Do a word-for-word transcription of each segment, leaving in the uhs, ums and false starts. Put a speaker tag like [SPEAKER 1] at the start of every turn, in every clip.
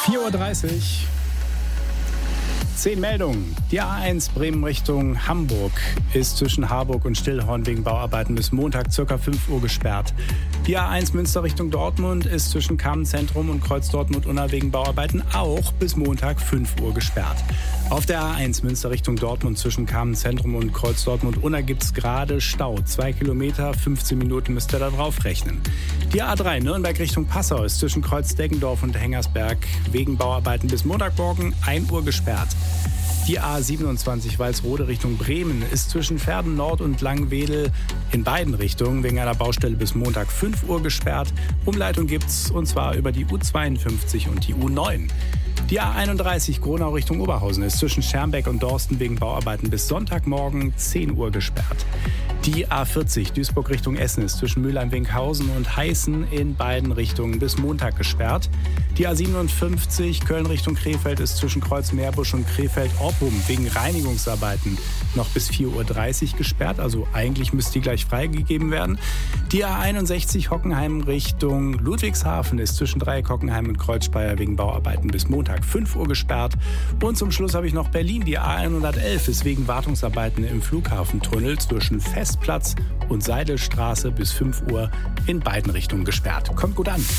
[SPEAKER 1] vier Uhr dreißig. Zehn Meldungen. Die A eins Bremen Richtung Hamburg ist zwischen Harburg und Stillhorn wegen Bauarbeiten bis Montag ca. fünf Uhr gesperrt. Die A eins Münster Richtung Dortmund ist zwischen Kamen-Zentrum und Kreuz Dortmund-Unna wegen Bauarbeiten auch bis Montag fünf Uhr gesperrt. Auf der A eins Münster Richtung Dortmund zwischen Kamen-Zentrum und Kreuz Dortmund-Unna gibt es gerade Stau. Zwei Kilometer, fünfzehn Minuten müsst ihr da drauf rechnen. Die A drei Nürnberg Richtung Passau ist zwischen Kreuz Deggendorf und Hengersberg wegen Bauarbeiten bis Montagmorgen ein Uhr gesperrt. Die A siebenundzwanzig Walsrode Richtung Bremen ist zwischen Verden Nord und Langwedel in beiden Richtungen wegen einer Baustelle bis Montag fünf Uhr gesperrt. Umleitung gibt's und zwar über die U zweiundfünfzig und die U neun. Die A einunddreißig Gronau Richtung Oberhausen ist zwischen Schermbeck und Dorsten wegen Bauarbeiten bis Sonntagmorgen zehn Uhr gesperrt. Die A vierzig Duisburg Richtung Essen ist zwischen Mülheim-Winkhausen und Heißen in beiden Richtungen bis Montag gesperrt. Die A siebenundfünfzig Köln Richtung Krefeld ist zwischen Kreuz-Meerbusch und Krefeld-Oppum wegen Reinigungsarbeiten noch bis vier Uhr dreißig gesperrt. Also eigentlich müsste die gleich freigegeben werden. Die A einundsechzig Hockenheim Richtung Ludwigshafen ist zwischen Dreieck-Hockenheim und Kreuzspeyer wegen Bauarbeiten bis Montag fünf Uhr gesperrt. Und zum Schluss habe ich noch Berlin. Die A hundertelf ist wegen Wartungsarbeiten im Flughafentunnel zwischen Festplatz und Seidelstraße bis fünf Uhr in beiden Richtungen gesperrt. Kommt gut an.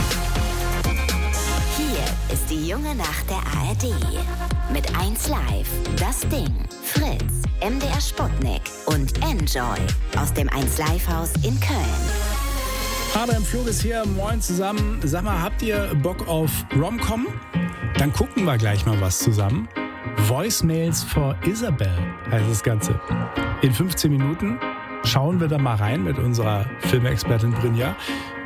[SPEAKER 2] Hier ist die junge Nacht der A R D. Mit eins Live, Das Ding, Fritz, M D R Sputnik und Enjoy aus dem eins Live Haus in Köln.
[SPEAKER 1] Adrian Flug ist hier. Moin zusammen. Sag mal, habt ihr Bock auf Rom-Com? Dann gucken wir gleich mal was zusammen. Voicemails for Isabel heißt das Ganze. In fünfzehn Minuten schauen wir da mal rein mit unserer Filmexpertin Brynja.